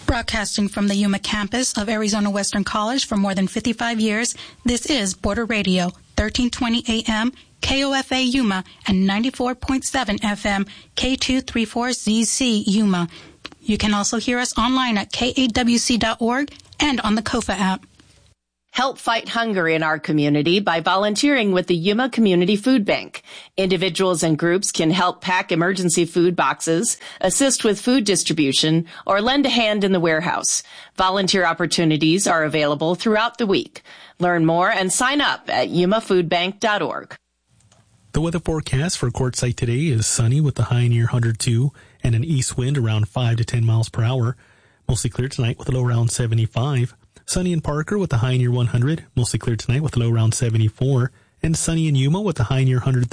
Broadcasting from the Yuma campus of Arizona Western College for more than 55 years, this is Border Radio, 1320 AM, KOFA Yuma, and 94.7 FM, K234ZC Yuma. You can also hear us online at kawc.org and on the KOFA app. Help fight hunger in our community by volunteering with the Yuma Community Food Bank. Individuals and groups can help pack emergency food boxes, assist with food distribution, or lend a hand in the warehouse. Volunteer opportunities are available throughout the week. Learn more and sign up at yumafoodbank.org. The weather forecast for Quartzsite today is sunny with a high near 102 and an east wind around 5 to 10 miles per hour. Mostly clear tonight with a low around 75. Sunny in Parker with a high near 100, mostly clear tonight with a low around 74, and sunny in Yuma with a high near 100.